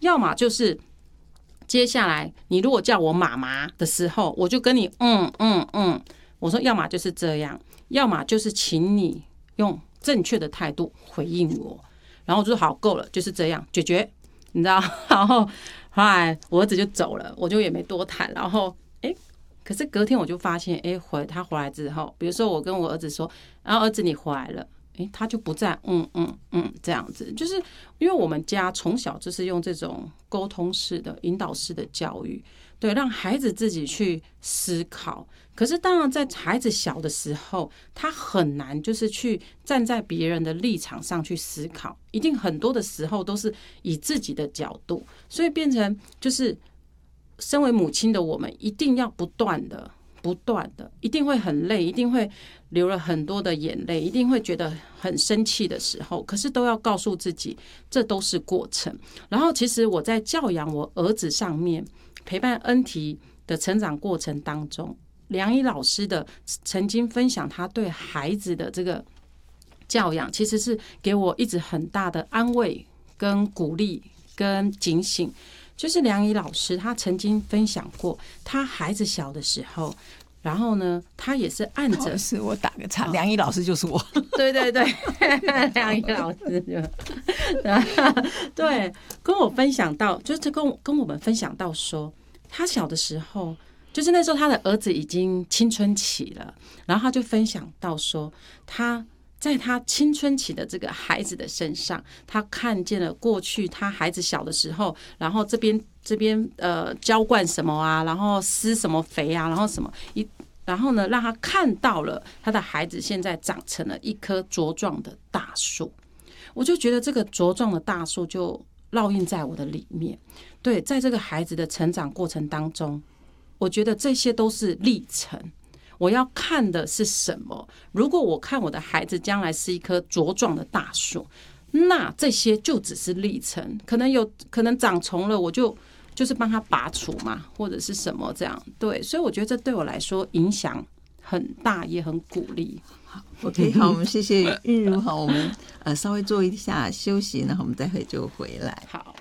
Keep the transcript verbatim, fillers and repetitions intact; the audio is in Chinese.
要么就是接下来你如果叫我妈妈的时候，我就跟你嗯嗯嗯，我说要么就是这样，要么就是请你用正确的态度回应我，然后我就说好够了，就是这样解决，你知道？然后后来我儿子就走了，我就也没多谈，然后哎。可是隔天我就发现，哎，回他回来之后，比如说我跟我儿子说，然后儿子你回来了，哎，他就不再嗯嗯嗯这样子，就是因为我们家从小就是用这种沟通式的、引导式的教育，对，让孩子自己去思考。可是当然，在孩子小的时候，他很难就是去站在别人的立场上去思考，一定很多的时候都是以自己的角度，所以变成就是。身为母亲的我们，一定要不断的、不断的，一定会很累，一定会流了很多的眼泪，一定会觉得很生气的时候，可是都要告诉自己，这都是过程。然后，其实我在教养我儿子上面，陪伴恩缇的成长过程当中，梁一老师的曾经分享他对孩子的这个教养，其实是给我一直很大的安慰、跟鼓励、跟警醒。就是梁怡老师，他曾经分享过，他孩子小的时候，然后呢，他也是按着， 是我打个岔，梁怡老师就是我， 对对对，梁怡老师就对，跟我分享到，就是跟跟我们分享到说，他小的时候，就是那时候他的儿子已经青春期了，然后他就分享到说，他。在他青春期的这个孩子的身上，他看见了过去他孩子小的时候，然后这边这边呃浇灌什么啊，然后施什么肥啊，然后什么一，然后呢让他看到了他的孩子现在长成了一棵茁壮的大树，我就觉得这个茁壮的大树就烙印在我的里面。对，在这个孩子的成长过程当中，我觉得这些都是历程。我要看的是什么？如果我看我的孩子将来是一棵茁壮的大树，那这些就只是历程，可能有可能长虫了，我就就是帮他拔除嘛，或者是什么这样。对，所以我觉得这对我来说影响很大，也很鼓励。 OK， 好，我们谢谢韵如。好，我们呃稍微做一下休息，然后我们待会就回来。 好。